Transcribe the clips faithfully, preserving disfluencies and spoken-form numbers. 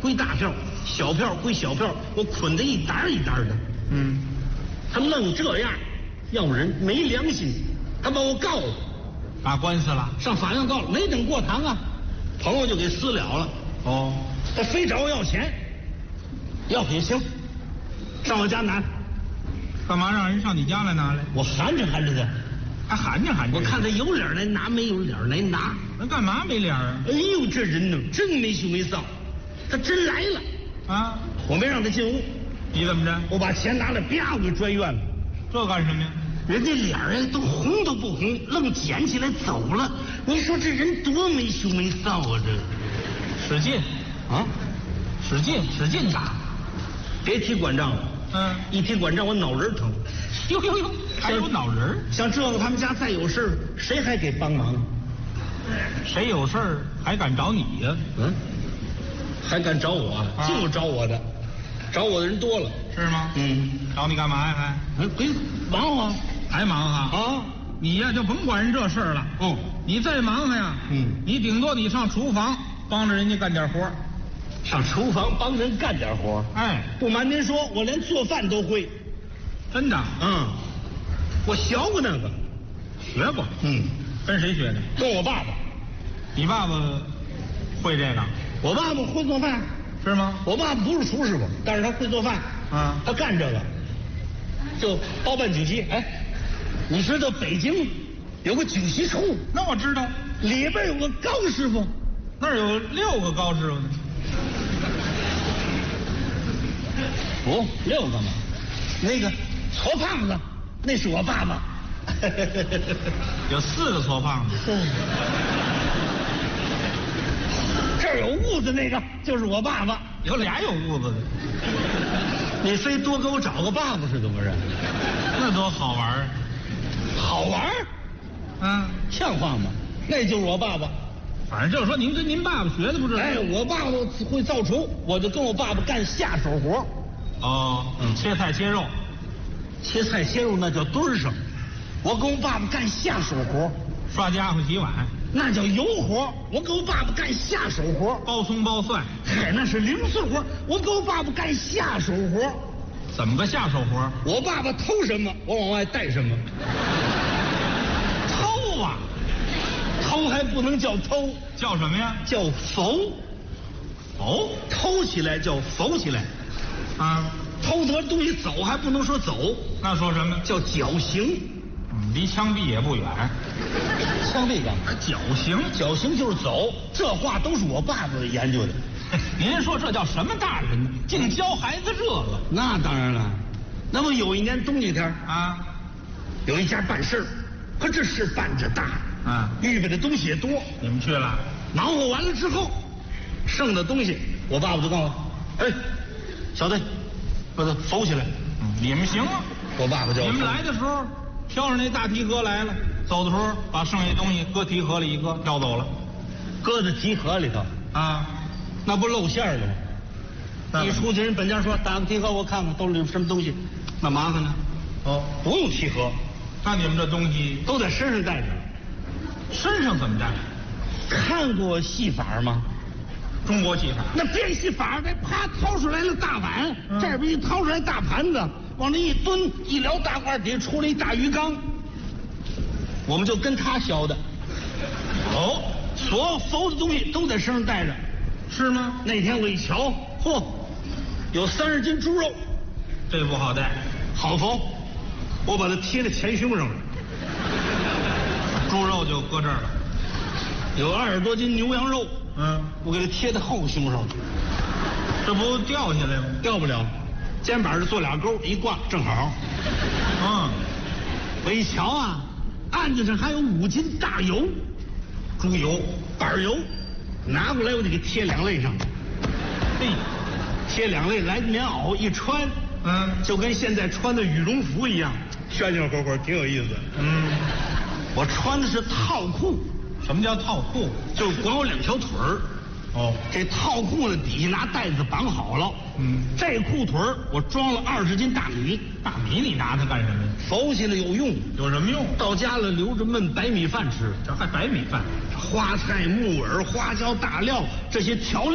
归大票，小票归小票，我捆得一沓一沓的。 嗯， 他愣这样，要人没良心，他把我告了， 打官司了， 上法院告了，没等过堂啊，朋友就给私了了。 哦， 他非找我要钱，要也行，上我家拿。 干嘛让人上你家来拿来？ 我含着含着他， 还含着含着。 我看他有脸来拿，没有脸来拿。 那干嘛没脸啊？ 哎呦，这人呢，真没羞没臊，他真来了啊！ 我没让他进屋， 你怎么着？ 我把钱拿来，啪，我给拽院了。 这干什么呀？ 人家脸儿都红都不红，愣捡起来走了。你说这人多没羞没臊啊！这使劲啊， 使劲使劲打， 别提管账了。 嗯， 一提管账我脑仁疼。 呦呦呦，还有脑仁儿？ 像这个他们家再有事谁还给帮忙？ 谁有事儿还敢找你呀？ 嗯，还敢找我？啊，就找我的，找我的人多了， 是吗？ 嗯， 找你干嘛呀？还嗯，别忙活， 还忙啊？ 啊， 你呀就甭管人这事儿了。 嗯， 你再忙活呀， 嗯， 你顶多你上厨房帮着人家干点活。 上厨房帮人干点活。 哎， 不瞒您说，我连做饭都会。 真的？ 嗯，我学过那个， 学过。 嗯， 跟谁学的？ 跟我爸爸。 你爸爸会这个？ 我爸爸会做饭， 是吗？ 我爸爸不是厨师傅，但是他会做饭。 啊， 他干这个，就包办酒席。哎，你知道北京有个酒席处？ 那我知道， 里边有个高师傅， 那儿有六个高师傅呢。 不，六个嘛。那个矬胖子，那是我爸爸。 有四个矬胖子。 这儿有痦子那个就是我爸爸。 有俩有痦子的。 你非多给我找个爸爸是怎么回事？ 那多好玩儿！ 好玩儿？ 嗯， 像话吗？那就是我爸爸。 反正就是说您跟您爸爸学的不是？ 哎，我爸爸会造厨，我就跟我爸爸干下手活。 哦，嗯，切菜切肉， 切菜切肉那叫墩儿上，我跟我爸爸干下手活。 刷家伙洗碗那叫油活，我跟我爸爸干下手活。 包葱包蒜， 嗨，那是零碎活，我跟我爸爸干下手活。 怎么个下手活？ 我爸爸偷什么，我往外带什么。 偷啊！ 偷还不能叫偷， 叫什么呀？ 叫浮。 哦， 偷起来叫浮起来。 啊， 偷得东西走还不能说走， 那说什么？ 叫绞刑。 嗯，离枪毙也不远。 枪毙干嘛？ 绞刑， 绞刑就是走。这话都是我爸爸研究的。 您说这叫什么大人呢？净教孩子这个。 那当然了。那么有一年冬季天啊， 有一家办事儿，可这事办着大啊， 预备的东西也多。 你们去了， 忙活完了之后，剩的东西，我爸爸就告诉我：“哎，小子，把它浮起来。” 嗯，你们行啊。 我爸爸就你们来的时候，挑上那大提盒来了，走的时候把剩下东西搁提盒里一搁，挑走了， 搁在提盒里头啊， 那不露馅了吗？一出去人本家说打个提盒我看看都是什么东西，那麻烦呢。 哦， 不用提盒， 那你们这东西都在身上带着。 身上怎么带？ 看过戏法吗？ 中国戏法。 那变戏法，这啪掏出来了大碗，嗯、这边一掏出来大盘子，往那一蹲，一撩大褂底出来一大鱼缸，我们就跟他学的。哦，所有浮的东西都在身上带着， 是吗？ 那天我一瞧，嚯，有三十斤猪肉， 这不好带， 好浮，我把它贴在前胸上了。 猪肉就搁这儿了。 有二十多斤牛羊肉， 嗯， 我给它贴在后胸上了， 这不掉下来吗？ 掉不了，肩膀上做俩钩，一挂正好。 嗯， 我一瞧啊，案子上还有五斤大油，猪油、板油，拿过来我得给贴两肋上。 嘿， 贴两肋来棉袄一穿， 嗯， 就跟现在穿的羽绒服一样，炫炫火火，挺有意思。 嗯， 我穿的是套裤。 什么叫套裤？ 就是光有两条腿儿。 哦， 这套裤呢底下拿带子绑好了。 嗯， 这裤腿儿我装了二十斤大米。 大米你拿它干什么呀？ 浮起来有用。 有什么用？ 到家了留着焖白米饭吃。 这还白米饭？ 花菜、木耳、花椒、大料这些调料，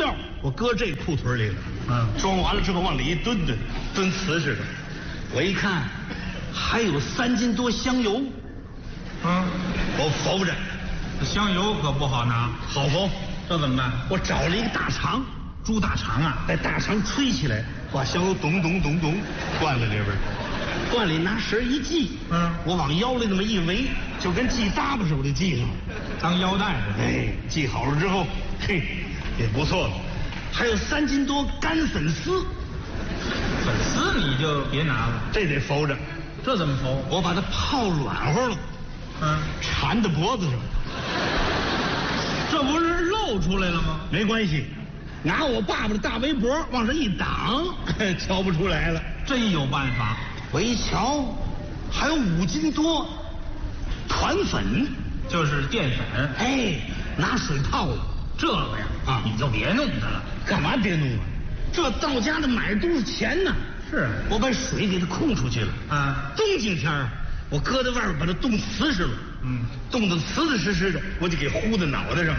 我搁这裤腿里了。 嗯， 装完了之后往里一蹲蹲，蹲瓷似的。我一看，还有三斤多香油。 嗯， 我浮着， 香油可不好拿， 好浮。 这怎么办？ 我找了一个大肠， 猪大肠啊， 把大肠吹起来，把香油咚咚咚咚灌在里边，灌里拿绳一系， 嗯， 我往腰里那么一围，就跟系搭把手的系上了， 当腰带似的。 哎，系好了之后，嘿，也不错了。还有三斤多干粉丝， 粉丝你就别拿了， 这得浮着。 这怎么浮？ 我把它泡软和了， 嗯， 缠在脖子上。 这不是露出来了吗？ 没关系，拿我爸爸的大围脖往上一挡，瞧不出来了。 真有办法。 我一瞧，还有五斤多团粉， 就是淀粉。 哎，拿水泡了。 这个呀， 啊， 你就别弄它了。 干嘛别弄啊？这到家的买都是钱呢。 是， 我把水给它控出去了。 啊， 冬几天我搁在外边把它冻瓷实了。 嗯， 冻得瓷瓷实实的，我就给糊在脑袋上了。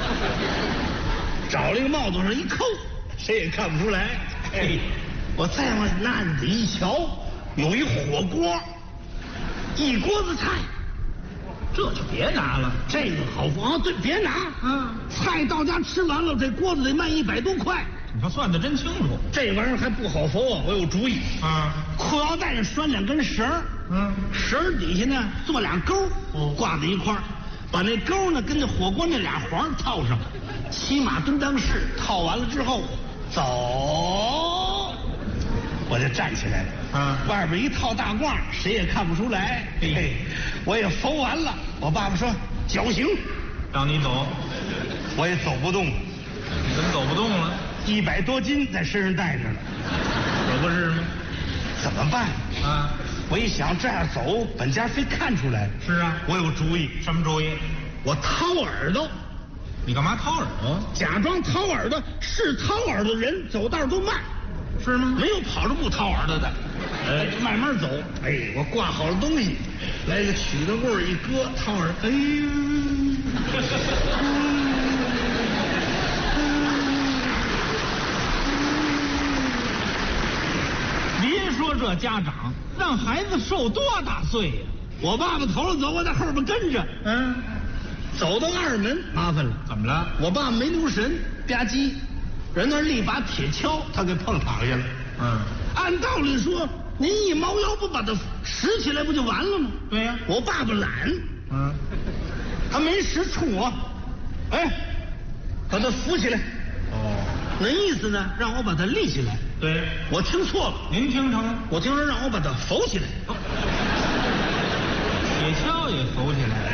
找了一个帽子上一扣，谁也看不出来。嘿，我再往那案子一瞧，有一火锅，一锅子菜。 这就别拿了。 这个好服啊！对，别拿。 嗯， 菜到家吃完了，这锅子得卖一百多块。 你说算得真清楚。 这玩意儿还不好服啊！我有主意。 啊， 裤腰带上拴两根绳儿。 嗯， 绳底下呢做俩钩， 哦， 挂在一块儿，把那钩呢跟那火锅那俩环套上，骑马蹲裆式，套完了之后走，我就站起来了。 啊， 外边一套大褂，谁也看不出来。嘿嘿，我也浮完了。我爸爸说绞刑， 让你走， 我也走不动了。 你怎么走不动了？ 一百多斤在身上带着呢， 可不是吗？ 怎么办？ 啊， 我一想这样走，本家非看出来。 是啊， 我有主意。 什么主意？ 我掏耳朵。 你干嘛掏耳朵？ 假装掏耳朵，是掏耳朵的人走道都慢， 是吗？ 没有跑着不掏耳朵的，哎，慢慢走。哎，我挂好了东西，来个曲子棍儿一搁，掏耳，哎呦。 别说这家长让孩子受多大罪呀！ 我爸爸头了走，我在后边跟着。 嗯， 走到二门，麻烦了。 怎么了？ 我爸没留神，吧唧，人那立把铁锹，他给碰躺下了。 嗯， 按道理说，您一猫腰不把它拾起来不就完了吗？ 对呀、啊。 我爸爸懒。 嗯， 他没识冲我，哎，把他扶起来。 哦， 那意思呢，让我把他立起来。 对， 我听错了。 您听成了？ 我听说让我把它浮起来。 哦，铁锹也浮起来。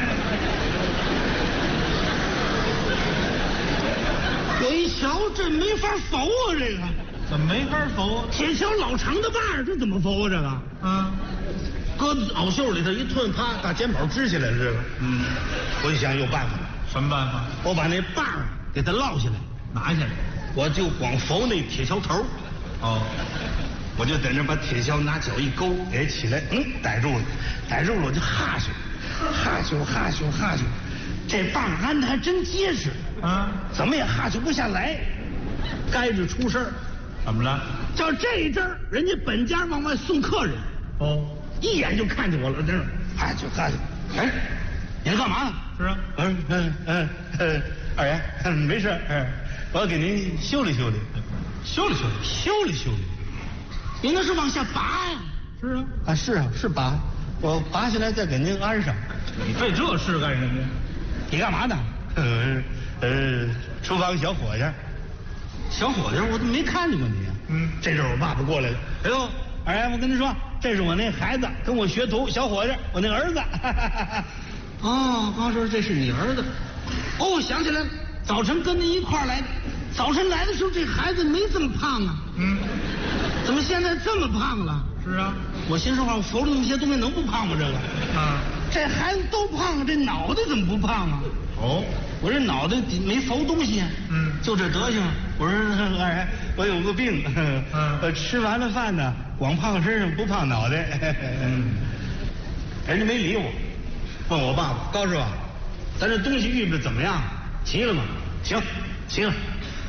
我一瞧，这没法浮啊！这个怎么没法浮？ 铁锹老长的把儿，这怎么浮啊？这个， 嗯， 搁袄袖里头一吞，啪，把肩膀支起来了。这个，嗯，我就想有办法。 什么办法？ 我把那把儿给它落下来， 拿下来， 我就光浮那铁锹头。 哦， 我就在那把铁锹拿脚一勾，哎，起来，嗯，逮住了，逮住了，我就哈咻，哈咻，哈咻，哈咻，这把儿安的还真结实。 啊， 怎么也哈咻不下来，该着出事儿。 怎么了？ 叫这一阵儿，人家本家往外送客人， 哦， 一眼就看见我了，在那儿哈咻哈咻，哎，你在干嘛呢？ 是啊， 嗯嗯嗯嗯，二爷，嗯，没事，嗯，我要给您修理修理， 修理修理， 修理修理。您那是往下拔呀？ 是啊， 啊是啊是拔，我拔下来再给您安上。 你费这事干什么呀？ 你干嘛呢？呃呃，厨房小伙计。小伙计，我怎么没看见过你啊？ 嗯， 这阵我爸爸过来了。哎呦，二爷，我跟您说，这是我那孩子，跟我学徒，小伙计，我那儿子。哦，刚说这是你儿子。哦，想起来了，早晨跟您一块儿来的。早晨来的时候，这孩子没这么胖啊。 嗯， 怎么现在这么胖了？ 是啊， 我心说话，我浮了那么些东西，能不胖吗？这个啊， 这孩子都胖，这脑袋怎么不胖啊？ 哦， 我这脑袋没浮东西啊。 嗯， 就这德行。我说二爷，我有个病，嗯，我吃完了饭呢，光胖身上不胖脑袋。嗯，人家没理我，问我爸爸高师傅，咱这东西预备怎么样？齐了吗？行，齐了。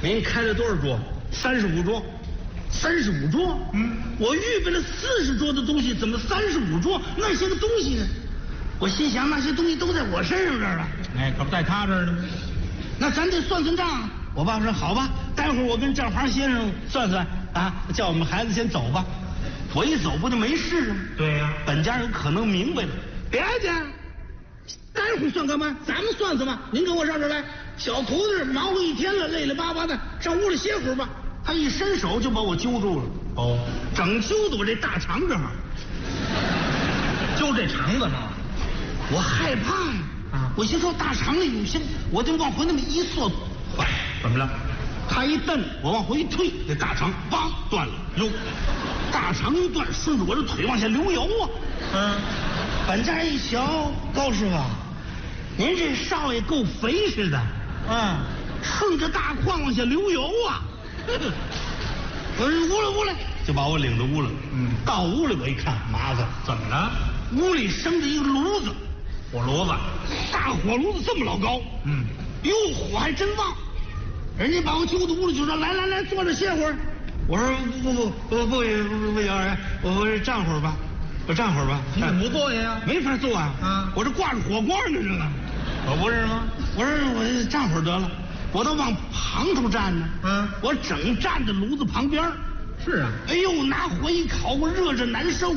给人开了多少桌？三十五桌。三十五桌？嗯，我预备了四十桌的东西，怎么三十五桌那些个东西呢？我心想，那些东西都在我身上这儿了。 哎，可不在他这儿呢吗？ 那咱得算算账。我爸说好吧，待会儿我跟账房先生算算啊，叫我们孩子先走吧。我一走不就没事了吗？ 对呀、啊， 本家有可能明白了。别介，待会儿算干嘛？咱们算算吧。您跟我上这儿来。小徒弟忙活一天了，累累巴巴的，上屋里歇会儿吧。他一伸手就把我揪住了。 哦， 整揪到我这大肠这儿， 揪这肠子上。 我害怕呀、啊！啊，我心说大肠里有些，我就往回那么一缩， 坏，怎么了？ 他一蹬，我往回一退，这大肠梆断了。哟，大肠一断，顺着我这腿往下流油啊！ 嗯， 本家一瞧，高师傅，您这少爷够肥实的。 嗯， 顺着大胯往下流油啊！我说屋里屋里，就把我领到屋里。 嗯， 到屋里我一看，麻烦， 怎么了？ 屋里生着一个炉子， 火炉子， 大火炉子这么老高。 嗯， 哟，火还真旺。人家把我揪到屋里就说：“来来来，坐着歇会儿。”我说：“不不不不不不不行，我我站会儿吧，我站会儿吧。” 你怎么不坐下呀？ 没法坐啊！啊，我这挂着火光呢，这个可不是吗？ 我说我站会儿得了。我都往旁处站呢， 嗯， 我整站在炉子旁边。 是啊， 哎呦，拿火一烤，我热着难受，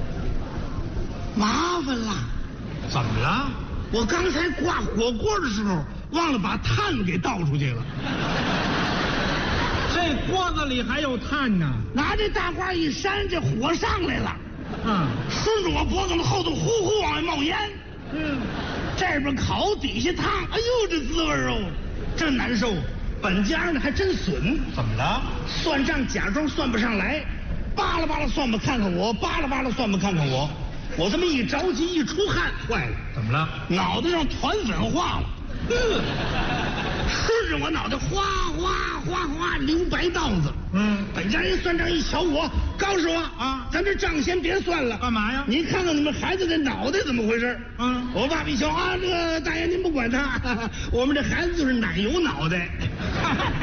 麻烦了。 怎么了？ 我刚才挂火锅的时候，忘了把炭给倒出去了。 这锅子里还有炭呢。 拿这大瓜一扇，这火上来了。 嗯， 顺着我脖子后头呼呼往外冒烟。 嗯， 这边烤，底下烫，哎呦，这滋味哦！真难受，本家呢还真损。 怎么了？ 算账假装算不上来，扒拉扒拉算吧看看我，扒拉扒拉算吧看看我。我这么一着急一出汗，坏了。 怎么了？ 脑袋上团粉化了。嗯，顺着我脑袋哗哗哗哗流白道子。嗯，本家人算账一瞧我，高师傅啊，咱这账先别算了。 干嘛呀？ 您看看你们孩子这脑袋怎么回事？ 嗯， 我爸爸一瞧啊，这个大爷您不管他，我们这孩子就是奶油脑袋。